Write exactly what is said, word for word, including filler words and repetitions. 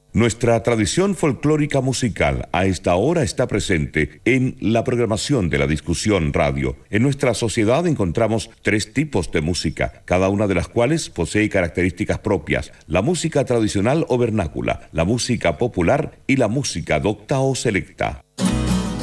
Nuestra tradición folclórica musical a esta hora está presente en la programación de la discusión radio. En nuestra sociedad encontramos tres tipos de música, cada una de las cuales posee características propias: la música tradicional o vernácula, la música popular y la música docta o selecta.